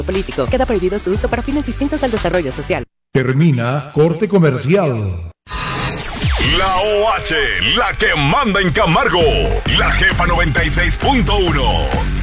político. Queda prohibido su uso para fines distintos al desarrollo social. Termina corte comercial. La OH, la que manda en Camargo. La jefa 96.1.